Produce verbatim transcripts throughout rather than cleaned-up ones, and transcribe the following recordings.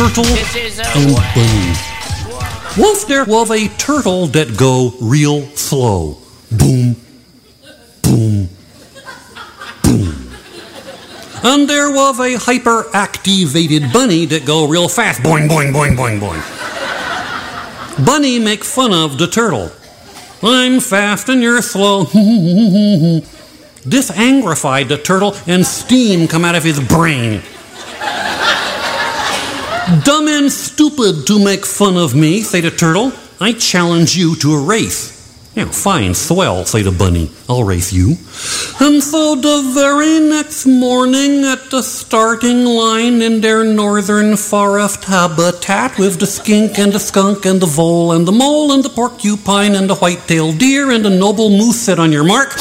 turtle and bunny. Once there was a turtle that go real slow. Boom, boom, boom. And there was a hyper-activated bunny that go real fast. Boing, boing, boing, boing, boing. Bunny make fun of the turtle. I'm fast and you're slow. This angrified the turtle and steam come out of his brain. Dumb and stupid to make fun of me, say the turtle. I challenge you to a race. Yeah, fine, swell, say the bunny. I'll race you. And so the very next morning at the starting line in their northern forest habitat with the skink and the skunk and the vole and the mole and the porcupine and the white-tailed deer and the noble moose set on your mark.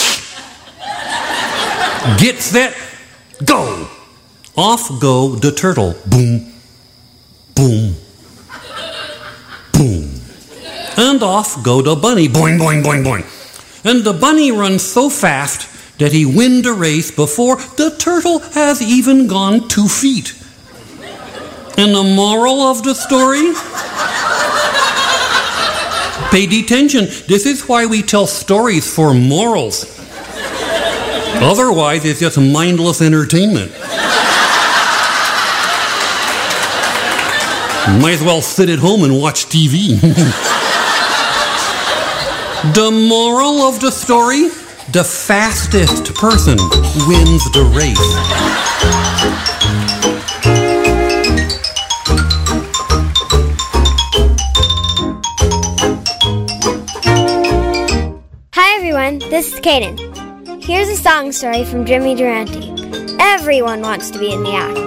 Get set, go! Off go the turtle. Boom, boom, boom. And off go the bunny. Boing, boing, boing, boing. And the bunny runs so fast that he win the race before the turtle has even gone two feet. And the moral of the story? Pay attention. This is why we tell stories for morals. Otherwise, it's just mindless entertainment. Might as well sit at home and watch T V. The moral of the story? The fastest person wins the race. Hi everyone, this is Kaden. Here's a song story from Jimmy Durante. Everyone wants to be in the act.